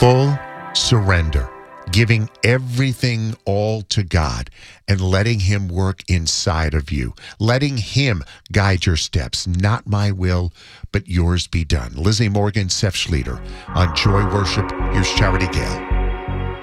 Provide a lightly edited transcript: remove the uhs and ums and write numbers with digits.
full surrender, giving everything all to God and letting him work inside of you, letting him guide your steps. Not my will, but yours be done. Lizzie Morgan, Seth Schlueter on Joy Worship. Here's Charity Gale.